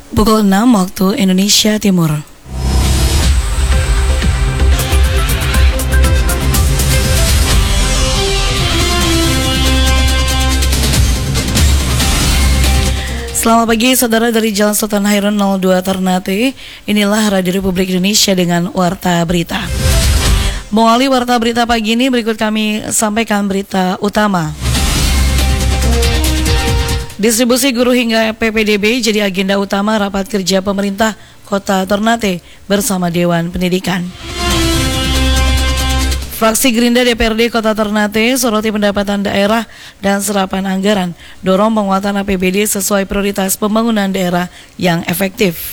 Pukul 6 waktu Indonesia Timur. Selamat pagi saudara dari Jalan Sultan Hairun 02 Ternate. Inilah Radio Republik Indonesia dengan Warta Berita. Mengawali Warta Berita pagi ini, berikut kami sampaikan berita utama. Distribusi guru hingga PPDB jadi agenda utama rapat kerja pemerintah Kota Ternate bersama Dewan Pendidikan. Fraksi Gerindra DPRD Kota Ternate soroti pendapatan daerah dan serapan anggaran, dorong penguatan APBD sesuai prioritas pembangunan daerah yang efektif.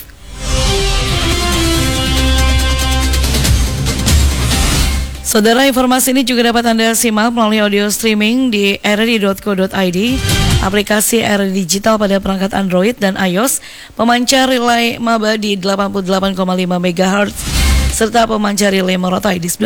Saudara, informasi ini juga dapat Anda simak melalui audio streaming di rri.co.id, aplikasi RRI Digital pada perangkat Android dan iOS, pemancar relay MABA di 88,5 MHz, serta pemancar relay Morotai di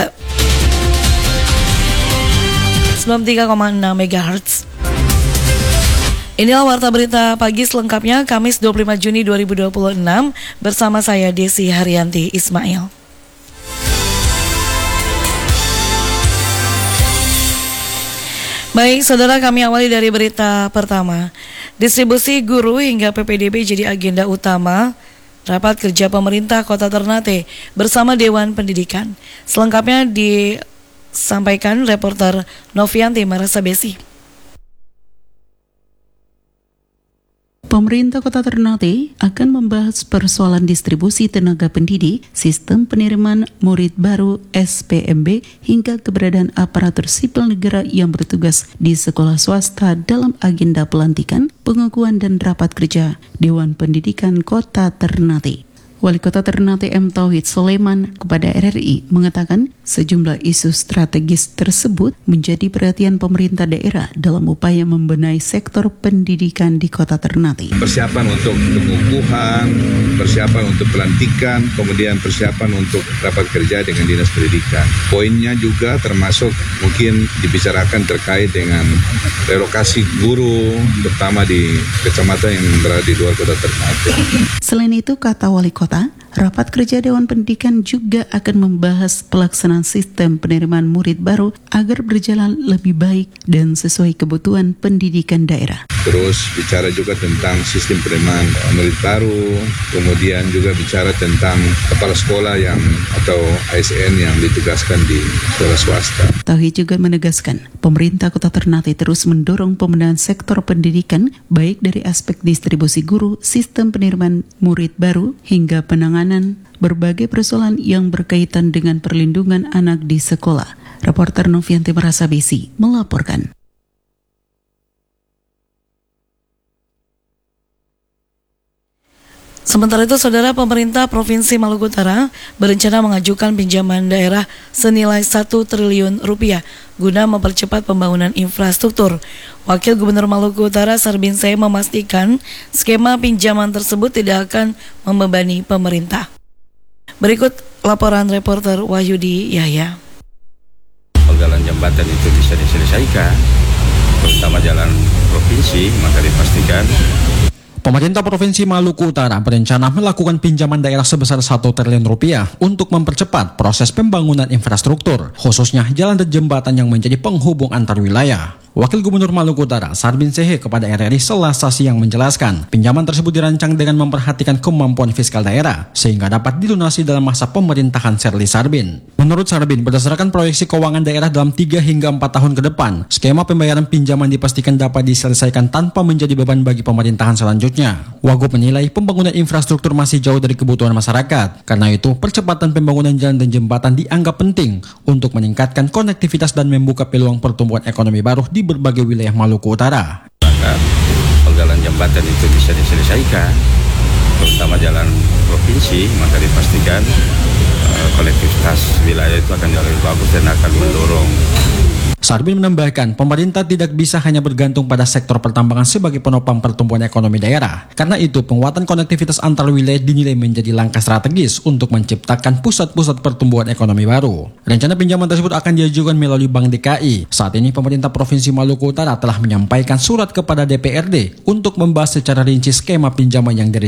93,6 MHz. Inilah Warta Berita Pagi selengkapnya, Kamis 25 Juni 2026, bersama saya Desi Haryanti Ismail. Baik, saudara, kami awali dari berita pertama. Distribusi guru hingga PPDB jadi agenda utama rapat kerja pemerintah Kota Ternate bersama Dewan Pendidikan. Selengkapnya disampaikan reporter Novianti Marasabesi. Pemerintah Kota Ternate akan membahas persoalan distribusi tenaga pendidik, sistem penerimaan murid baru SPMB, hingga keberadaan aparatur sipil negara yang bertugas di sekolah swasta dalam agenda pelantikan, pengukuhan dan rapat kerja Dewan Pendidikan Kota Ternate. Wali Kota Ternate M. Tauhid Soleman kepada RRI mengatakan sejumlah isu strategis tersebut menjadi perhatian pemerintah daerah dalam upaya membenahi sektor pendidikan di Kota Ternate. Persiapan untuk pengukuhan, persiapan untuk pelantikan, kemudian persiapan untuk rapat kerja dengan Dinas Pendidikan. Poinnya juga termasuk mungkin dibicarakan terkait dengan relokasi guru, terutama di kecamatan yang berada di luar Kota Ternate. Selain itu, kata Wali Kota, rapat kerja Dewan Pendidikan juga akan membahas pelaksanaan sistem penerimaan murid baru agar berjalan lebih baik dan sesuai kebutuhan pendidikan daerah. Terus bicara juga tentang sistem penerimaan murid baru, kemudian juga bicara tentang kepala sekolah atau ASN yang ditugaskan di sekolah swasta. Tauhid juga menegaskan, pemerintah Kota Ternate terus mendorong pembenahan sektor pendidikan baik dari aspek distribusi guru, sistem penerimaan murid baru, hingga penanganan berbagai persoalan yang berkaitan dengan perlindungan anak di sekolah. Reporter Novianti Marasabesi melaporkan. Sementara itu, saudara, pemerintah Provinsi Maluku Utara berencana mengajukan pinjaman daerah senilai 1 triliun rupiah guna mempercepat pembangunan infrastruktur. Wakil Gubernur Maluku Utara Sarbin Seh memastikan skema pinjaman tersebut tidak akan membebani pemerintah. Berikut laporan reporter Wahyudi Yahya. Jalan jembatan itu bisa diselesaikan, terutama jalan provinsi, maka dipastikan Pemerintah Provinsi Maluku Utara berencana melakukan pinjaman daerah sebesar 1 triliun rupiah untuk mempercepat proses pembangunan infrastruktur, khususnya jalan dan jembatan yang menjadi penghubung antar wilayah. Wakil Gubernur Maluku Utara Sarbin Seh kepada RRI Selasa siang menjelaskan, pinjaman tersebut dirancang dengan memperhatikan kemampuan fiskal daerah sehingga dapat dilunasi dalam masa pemerintahan Serli Sarbin. Menurut Sarbin, berdasarkan proyeksi keuangan daerah dalam 3 hingga 4 tahun ke depan, skema pembayaran pinjaman dipastikan dapat diselesaikan tanpa menjadi beban bagi pemerintahan selanjutnya. Wagub menilai pembangunan infrastruktur masih jauh dari kebutuhan masyarakat. Karena itu, percepatan pembangunan jalan dan jembatan dianggap penting untuk meningkatkan konektivitas dan membuka peluang pertumbuhan ekonomi baru di berbagai wilayah Maluku Utara. Maka jalan jembatan itu bisa diselesaikan, terutama jalan provinsi, maka dipastikan konektivitas wilayah itu akan jauh lebih bagus dan akan mendorong. Sarbin menambahkan, pemerintah tidak bisa hanya bergantung pada sektor pertambangan sebagai penopang pertumbuhan ekonomi daerah. Karena itu, penguatan konektivitas antar wilayah dinilai menjadi langkah strategis untuk menciptakan pusat-pusat pertumbuhan ekonomi baru. Rencana pinjaman tersebut akan diajukan melalui Bank DKI. Saat ini, pemerintah Provinsi Maluku Utara telah menyampaikan surat kepada DPRD untuk membahas secara rinci skema pinjaman yang